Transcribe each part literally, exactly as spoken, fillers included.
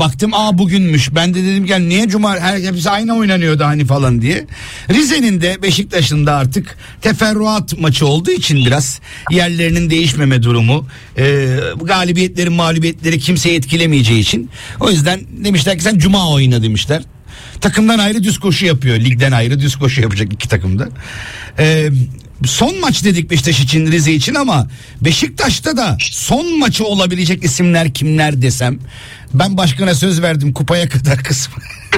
Baktım aa bugünmüş. Ben de dedim ki niye cuma her hepsi aynı oynanıyordu hani falan diye. Rize'nin de Beşiktaş'ın da artık teferruat maçı olduğu için biraz yerlerinin değişmeme durumu, e, galibiyetlerin mağlubiyetleri kimseyi etkilemeyeceği için. O yüzden demişler ki sen cuma oyna demişler. Takımdan ayrı düz koşu yapıyor. Ligden ayrı düz koşu yapacak iki takımda. Ee, son maç dedik Beşiktaş için, Rize için, ama Beşiktaş'ta da son maçı olabilecek isimler kimler desem. Ben başkana söz verdim kupaya kadar kısmı.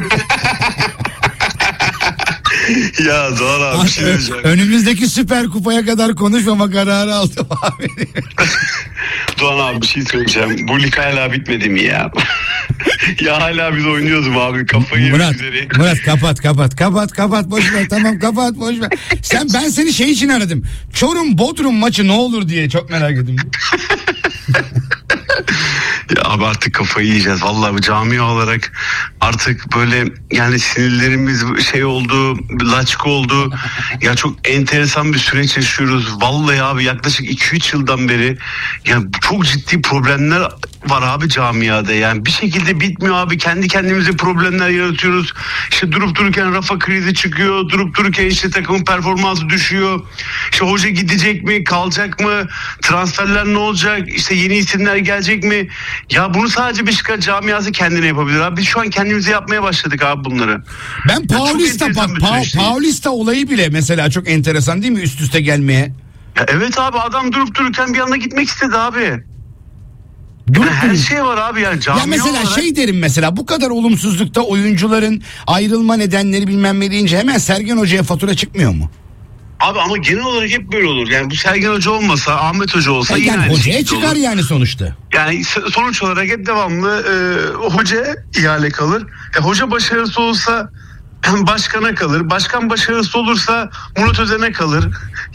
Ya Doğan abi bir şey diyeceğim. Önümüzdeki Süper Kupaya kadar konuşmama kararı aldım abi. Doğan abi bir şey söyleyeceğim. Bu lig hala bitmedi mi ya? Ya hala biz oynuyordum abi, kafayı Murat, üzeri. Murat kapat kapat kapat kapat boş ver, tamam kapat boş ver. Sen, ben seni şey için aradım. Çorum Bodrum maçı ne olur diye çok merak ettim. Ya abi artık kafayı yiyeceğiz. Vallahi bu camia olarak artık böyle yani sinirlerimiz şey oldu, laçka oldu. Ya çok enteresan bir süreç yaşıyoruz. Vallahi abi yaklaşık iki üç yıldan beri yani çok ciddi problemler var abi camiada. Yani bir şekilde bitmiyor abi. Kendi kendimize problemler yaratıyoruz. İşte durup dururken rafa krizi çıkıyor. Durup dururken işte takımın performansı düşüyor. İşte hoca gidecek mi, kalacak mı? Transferler ne olacak? İşte yeni isimler gelecek mi? Ya bunu sadece Beşiktaş camiası kendine yapabilir abi. Biz şu an kendimize yapmaya başladık abi bunları. Ben Paulista bak pa- Paulista olayı bile mesela çok enteresan değil mi, üst üste gelmeye? Ya evet abi, adam durup dururken bir anda gitmek istedi abi. Durup Yani her şey var abi yani camia ya mesela olarak... şey derim, mesela bu kadar olumsuzlukta oyuncuların ayrılma nedenleri bilmem ne deyince hemen Sergen Hoca'ya fatura çıkmıyor mu? Abi ama genel olarak hep böyle olur. Yani bu Sergen Hoca olmasa, Ahmet Hoca olsa yani yine hocaya çıkar olur. Yani sonuçta. Yani sonuç olarak hep devamlı e, hoca ihale kalır. E, hoca başarısı olsa başkana kalır. Başkan başarısı olursa Murat Özen'e kalır.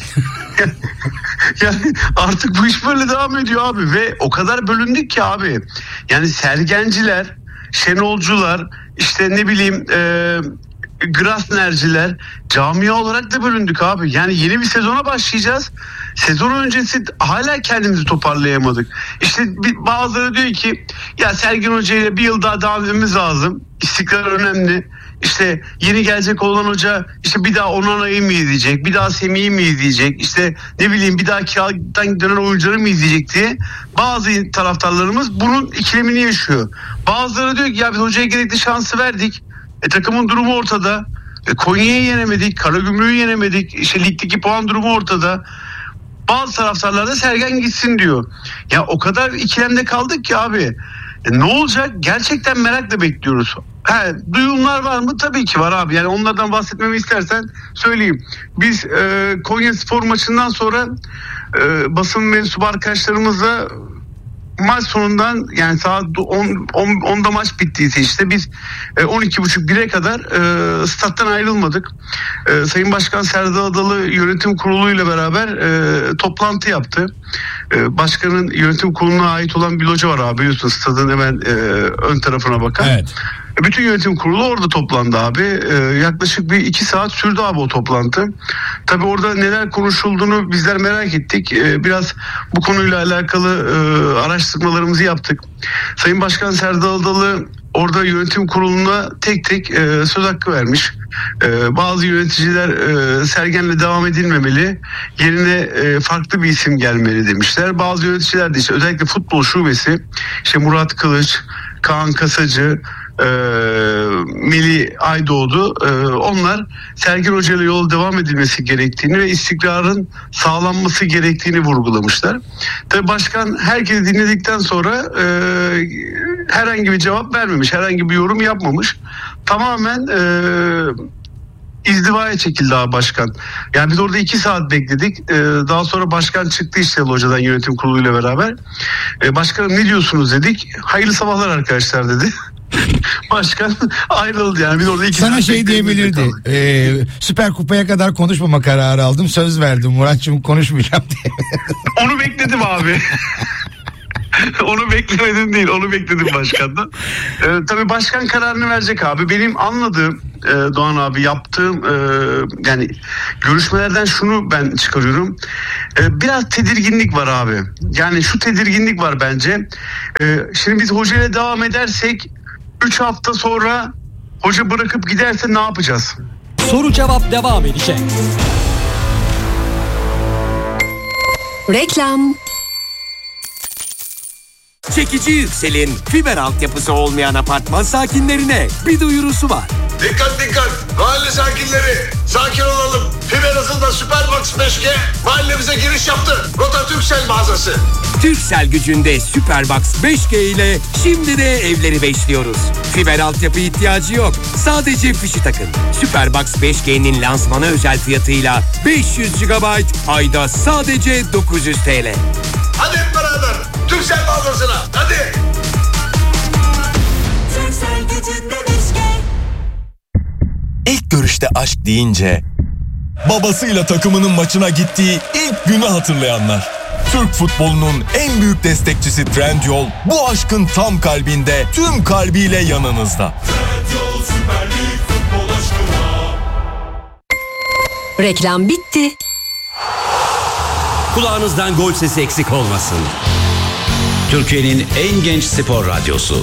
Yani artık bu iş böyle devam ediyor abi ve o kadar bölündük ki abi. Yani Sergenciler, Şenolcular, işte ne bileyim e, Grasnerciler, camia olarak da bölündük abi. Yani yeni bir sezona başlayacağız. Sezon öncesi hala kendimizi toparlayamadık. İşte bazıları diyor ki ya Sergen Hoca ile bir yıl daha devam etmemiz lazım. İstikrar önemli. İşte yeni gelecek olan hoca işte bir daha Onana'yı mı izleyecek, bir daha Semih'i mi izleyecek, işte ne bileyim bir daha kiradan dönen oyuncuları mı izleyecek diye bazı taraftarlarımız bunun ikilemini yaşıyor. Bazıları diyor ki ya biz hocaya gerekli şansı verdik. E, takımın durumu ortada. E, Konya'yı yenemedik, Karagümrük'ü yenemedik. İşte ligdeki puan durumu ortada. Bazı taraftarlar da Sergen gitsin diyor. Ya o kadar ikilemde kaldık ki abi. E, ne olacak? Gerçekten merakla bekliyoruz. He, duyumlar var mı? Tabii ki var abi. Yani onlardan bahsetmemi istersen söyleyeyim. Biz e, Konya Spor maçından sonra e, basın mensubu arkadaşlarımızla maç sonundan yani saat onda maç bittiyse işte biz on iki buçuk bire kadar e, stat'tan ayrılmadık. E, Sayın Başkan Serdar Adalı yönetim kuruluyla beraber e, toplantı yaptı. E, başkanın yönetim kuruluna ait olan bir loca var abi, biliyorsun, stadın hemen e, ön tarafına bakan. Evet. Bütün yönetim kurulu orada toplandı abi. Ee, yaklaşık bir iki saat sürdü abi o toplantı. Tabii orada neler konuşulduğunu bizler merak ettik. Ee, biraz bu konuyla alakalı e, araştırmalarımızı yaptık. Sayın Başkan Serdar Adalı orada yönetim kuruluna tek tek e, söz hakkı vermiş. E, bazı yöneticiler e, Sergen'le devam edilmemeli, yerine e, farklı bir isim gelmeli demişler. Bazı yöneticiler de işte özellikle futbol şubesi, işte Murat Kılıç, Kaan Kasacı, Ee, Melih Aydoğdu, ee, onlar Sergen Hoca ile yol devam edilmesi gerektiğini ve istikrarın sağlanması gerektiğini vurgulamışlar. Tabii başkan herkesi dinledikten sonra e, herhangi bir cevap vermemiş, herhangi bir yorum yapmamış. Tamamen e, izdivaya çekildi abi başkan. Yani biz orada iki saat bekledik. Ee, daha sonra başkan çıktı işte locadan yönetim kuruluyla beraber. Ee, başkanım ne diyorsunuz dedik. Hayırlı sabahlar arkadaşlar dedi. Başkan ayrıldı yani. Biz orada iki sana şey diyebilirdi. E, Süper Kupaya kadar konuşmama kararı aldım. Söz verdim Muratçığım konuşmayacağım diye. Onu bekledim abi. Onu beklemedim değil, onu bekledim başkandan. Ee, tabii başkan kararını verecek abi. Benim anladığım e, Doğan abi yaptığım e, yani görüşmelerden şunu ben çıkarıyorum. E, biraz tedirginlik var abi. Yani şu tedirginlik var bence. E, şimdi biz hocayla devam edersek üç hafta sonra hoca bırakıp giderse ne yapacağız? Soru cevap devam edecek. Reklam. Çekici Yüksel'in fiber altyapısı olmayan apartman sakinlerine bir duyurusu var. Dikkat dikkat! Mahalle sakinleri sakin olalım. Fiber hızında Superbox beş G mahallemize giriş yaptı. Rota Türksel mağazası. Türksel gücünde Superbox beş G ile şimdi de evleri beşliyoruz. Fiber altyapı ihtiyacı yok. Sadece fişi takın. Superbox beş G'nin lansmanı özel fiyatıyla beş yüz gigabayt ayda sadece dokuz yüz TL. Hadi hep beraber Türksel mağazasına hadi. Türksel gücünde beş G. İlk görüşte aşk deyince babasıyla takımının maçına gittiği ilk günü hatırlayanlar. Türk futbolunun en büyük destekçisi Trendyol bu aşkın tam kalbinde tüm kalbiyle yanınızda. Trendyol Süper Lig futbol aşkına. Reklam bitti. Kulağınızdan gol sesi eksik olmasın. Türkiye'nin en genç spor radyosu.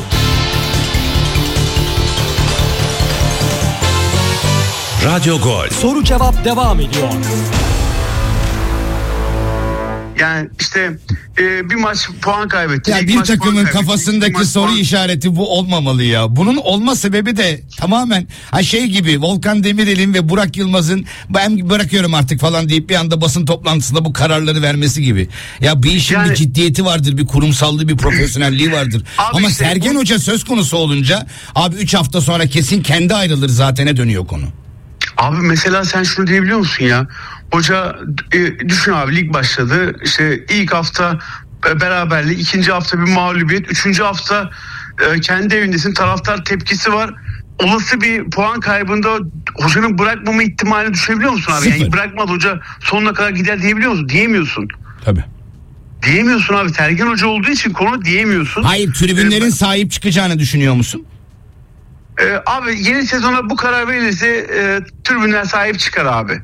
Radyo Gol. Soru cevap devam ediyor. Yani işte e, bir maç puan kaybetti. Ya İlk bir maç puan takımın kaybetti. İlk kafasındaki maç soru puan- işareti bu olmamalı ya. Bunun olma sebebi de tamamen ha şey gibi Volkan Demirel'in ve Burak Yılmaz'ın ben bırakıyorum artık falan deyip bir anda basın toplantısında bu kararları vermesi gibi. Ya bir işin Yani- bir ciddiyeti vardır, bir kurumsallığı, bir profesyonelliği vardır. Abi Ama işte Sergen bu- Hoca söz konusu olunca abi üç hafta sonra kesin kendi ayrılır zatene dönüyor konu. Abi mesela sen şunu diyebiliyor musun ya? Hoca e, düşün abi lig başladı. İşte ilk hafta e, beraberlik, ikinci hafta bir mağlubiyet, üçüncü hafta e, kendi evindesin, taraftar tepkisi var. Olası bir puan kaybında hocanın bırakmama ihtimalini düşünebiliyor musun abi? Sıfır. Yani bırakmadı hoca sonuna kadar gider diyebiliyor musun? Diyemiyorsun. Tabii. Diyemiyorsun abi. Sergen Hoca olduğu için konu diyemiyorsun. Hayır, tribünlerin Ee, sahip çıkacağını düşünüyor musun? Ee, abi yeni sezona bu karar verilirse e, tribünler sahip çıkar abi.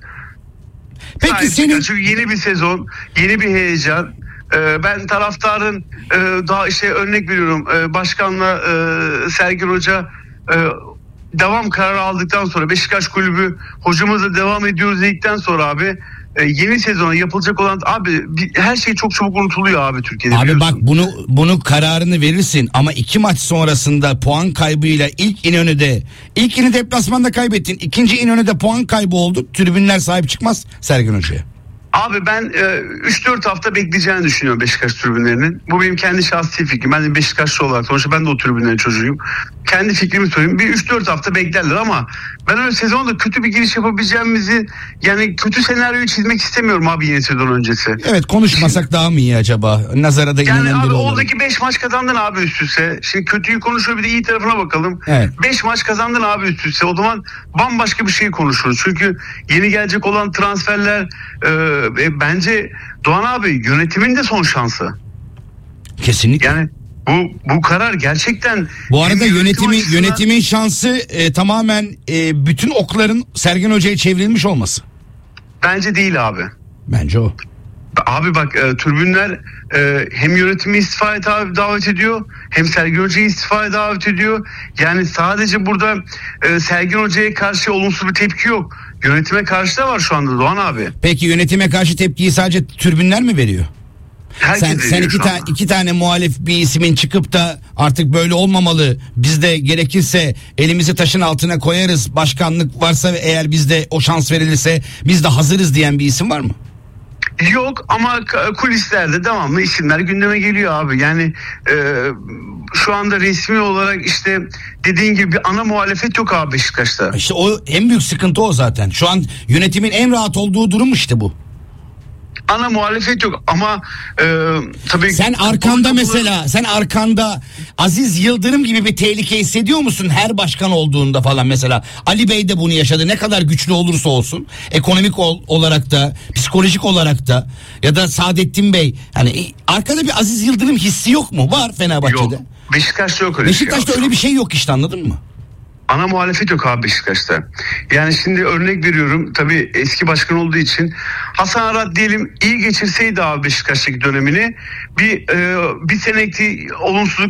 Peki Sahip senin çıkar. Çünkü yeni bir sezon, yeni bir heyecan. Ee, ben taraftarın e, daha işte örnek veriyorum e, başkanla e, Sergen Hoca e, devam kararı aldıktan sonra Beşiktaş Kulübü hocamızla devam ediyoruz dedikten sonra abi e, yeni sezona yapılacak olan abi bir- her şey çok çabuk unutuluyor abi Türkiye'de. Abi bak biliyorsun. bunu bunu kararını verirsin ama iki maç sonrasında puan kaybıyla ilk İnönü'de ilk İnönü deplasmanda kaybettin. İkinci İnönü'de puan kaybı oldu. Tribünler sahip çıkmaz Sergen Hoca'ya. Abi ben e, üç dört hafta bekleyeceğini düşünüyorum Beşiktaş tribünlerinin. Bu benim kendi şahsi fikrim. Ben de Beşiktaşlı olarak sonuçta ben de o tribünlerin çocuğuyum. Kendi fikrimi söyleyeyim. Bir üç dört hafta beklerler ama ben öyle sezonda kötü bir giriş yapabileceğimizi yani kötü senaryoyu çizmek istemiyorum abi yeni sezon öncesi. Evet, konuşmasak daha mı iyi acaba? Nazara da Yani inanan abi biri olalım. oradaki beş maç kazandın abi üst üste. Şimdi kötüyü konuşuyor bir de iyi tarafına bakalım. Evet. beş maç kazandın abi üst üste. O zaman bambaşka bir şey konuşuruz. Çünkü yeni gelecek olan transferler e, e, bence Doğan abi yönetimin de son şansı. Kesinlikle. Yani bu bu karar gerçekten Bu arada hem yönetim yönetimin açısından- yönetimin şansı e, tamamen e, bütün okların Sergen Hoca'ya çevrilmiş olması. bence değil abi. Bence o. Abi bak e, tribünler e, hem yönetimi istifaya dav- davet ediyor hem Sergen Hoca'yı istifaya davet ediyor. Yani sadece burada e, Sergen Hoca'ya karşı olumsuz bir tepki yok. Yönetime karşı da var şu anda Doğan abi. Peki yönetime karşı tepkiyi sadece tribünler mi veriyor? Herkes Sen, sen veriyor iki, şu ta- anda. iki tane muhalif bir ismin çıkıp da artık böyle olmamalı, biz de gerekirse elimizi taşın altına koyarız, başkanlık varsa ve eğer bizde o şans verilirse biz de hazırız diyen bir isim var mı? Yok ama k- kulislerde devamlı isimler gündeme geliyor abi. Yani e, şu anda resmi olarak işte dediğin gibi bir ana muhalefet yok abi Beşiktaş'ta. İşte o en büyük sıkıntı o zaten. Şu an yönetimin en rahat olduğu durum işte bu. Ana muhalefet yok ama e, tabii Sen arkanda mesela sen arkanda Aziz Yıldırım gibi bir tehlike hissediyor musun her başkan olduğunda falan? Mesela Ali Bey de bunu yaşadı, ne kadar güçlü olursa olsun ekonomik ol, olarak da psikolojik olarak da, ya da Saadettin Bey, hani arkada bir Aziz Yıldırım hissi yok mu? Var Fenerbahçe'de. yok. Beşiktaş'ta yok öyle Beşiktaş'ta bir şey. öyle bir şey yok işte, anladın mı? Ana muhalefet yok abi Beşiktaş'ta. Yani şimdi örnek veriyorum tabii eski başkan olduğu için Hasan Arat diyelim iyi geçirseydi abi Beşiktaş'taki dönemini bir e, bir seneki olumsuzluk